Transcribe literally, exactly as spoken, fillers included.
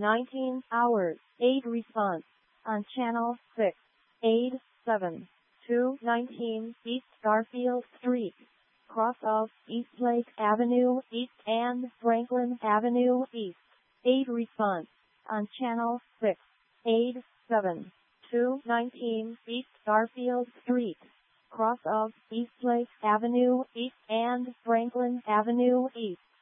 nineteen hours, aid response. On Channel six. Aid seven two nineteen East Garfield Street. Cross of Eastlake Avenue East and Franklin Avenue East. Aid response. On Channel six. Aid seven two nineteen East Garfield Street. Cross of Eastlake Avenue East and Franklin Avenue East.